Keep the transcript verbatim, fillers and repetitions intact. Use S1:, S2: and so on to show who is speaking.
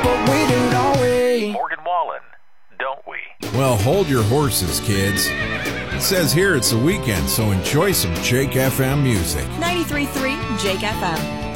S1: but we do, don't we?
S2: Morgan Wallen, don't we?
S3: Well, hold your horses, kids. It says here it's the weekend, so enjoy some Jake F M music.
S4: ninety-three point three Jake F M.